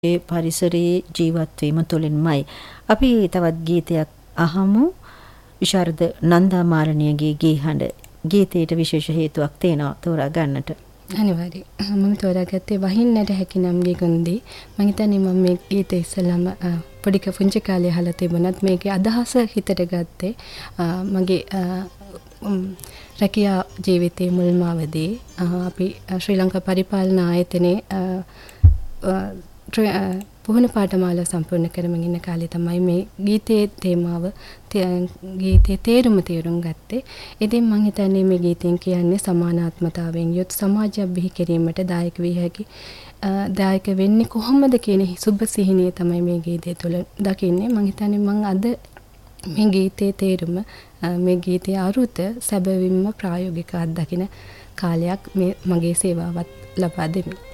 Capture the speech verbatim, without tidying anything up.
ඒ පරිසරයේ ජීවත් වීම තුළින්මයි. අපි තවත් ගීතයක් අහමු. විශාරද නන්දා මාලනියගේ ගී හඬ. ගීතයට විශේෂ හේතුවක් තියෙනවා තෝරා ගන්නට. අනිවාර්යයෙන්. මම තෝරාගත්තේ වහින්නට හැකි නම් ගීගුන්දී. මම හිතන්නේ මම මේ ගීතේ ඉස්සෙල්ලාම පොඩි පුංචි කාලේ අහලා තිබුණත් මේකේ අදහස හිතට ගත්තේ මගේ රැකියා ජීවිතයේ මුල්ම අවදී අපි ශ්‍රී ලංකා පරිපාලන ආයතනයේ පුහුණු පාඨමාලා සම්පූර්ණ කරමින් ඉන්න කාලේ තමයි මේ ගීතයේ තේමාව ගීතයේ තේරුම තේරුම් ගත්තේ. ඉතින් මම හිතන්නේ මේ ගීතෙන් කියන්නේ සමානාත්මතාවයෙන් යුත් සමාජයක් බිහි කිරීමට දායක විය හැකි දායක වෙන්නේ කොහොමද කියන සුබ සිහිනය තමයි මේ ගීතය තුළ දකින්නේ. මම හිතන්නේ මම අද මේ ගීතයේ තේරුම මේ ගීතයේ අරුත සැබවින්ම ප්‍රායෝගික අත්දකින කාලයක් මේ මගේ සේවාවත් ලබා දෙමි.